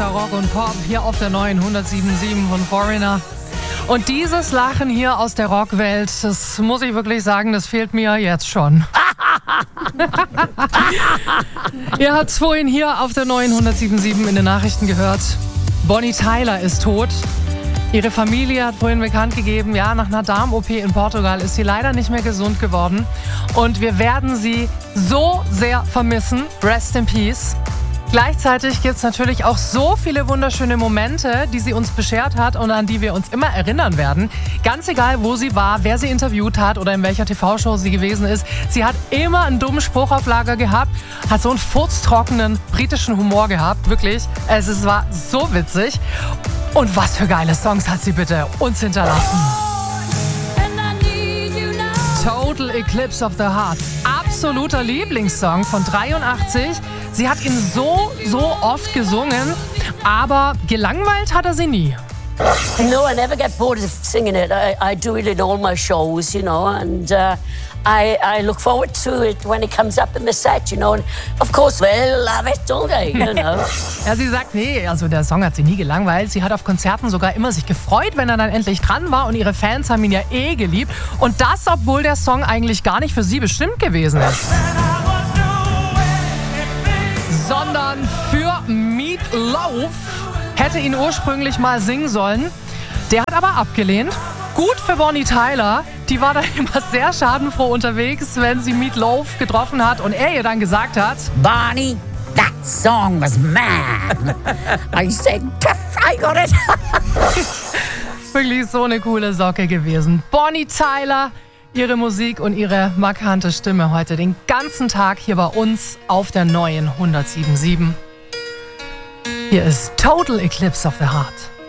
Rock und Pop hier auf der neuen 107.7 von Foreigner. Und dieses Lachen hier aus der Rockwelt, das muss ich wirklich sagen, das fehlt mir jetzt schon. Ihr habt es vorhin hier auf der neuen 107.7 in den Nachrichten gehört. Bonnie Tyler ist tot. Ihre Familie hat vorhin bekannt gegeben, ja, nach einer Darm-OP in Portugal ist sie leider nicht mehr gesund geworden. Und wir werden sie so sehr vermissen. Rest in Peace. Gleichzeitig gibt es natürlich auch so viele wunderschöne Momente, die sie uns beschert hat und an die wir uns immer erinnern werden. Ganz egal, wo sie war, wer sie interviewt hat oder in welcher TV-Show sie gewesen ist. Sie hat immer einen dummen Spruch auf Lager gehabt, hat so einen furztrockenen britischen Humor gehabt, wirklich. Es war so witzig. Und was für geile Songs hat sie bitte uns hinterlassen. Total Eclipse of the Heart. Absoluter Lieblingssong von 83. Sie hat ihn so oft gesungen, aber gelangweilt hat er sie nie. No, I never get bored of singing it. I do it in all my shows, you know, and I look forward to it when it comes up in the set, you know, and of course they love it, don't they, you know. Ja, sie sagt, nee, also der Song hat sie nie gelangweilt. Sie hat auf Konzerten sogar immer sich gefreut, wenn er dann endlich dran war und ihre Fans haben ihn ja geliebt. Und das, obwohl der Song eigentlich gar nicht für sie bestimmt gewesen ist. Sondern für Meat Loaf. Hätte ihn ursprünglich mal singen sollen. Der hat aber abgelehnt. Gut für Bonnie Tyler. Die war da immer sehr schadenfroh unterwegs, wenn sie Meat Loaf getroffen hat und er ihr dann gesagt hat: Bonnie, that song was mad. I said, tough, I got it. Wirklich so eine coole Socke gewesen. Bonnie Tyler, ihre Musik und ihre markante Stimme heute den ganzen Tag hier bei uns auf der neuen 107.7. Hier ist Total Eclipse of the Heart.